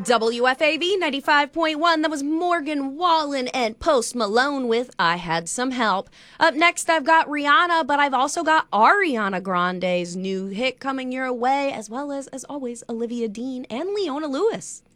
WFAV 95.1, that was Morgan Wallen and Post Malone with I Had Some Help. Up next, I've got Rihanna, but I've also got Ariana Grande's new hit coming your way, as well as always, Olivia Dean and Leona Lewis.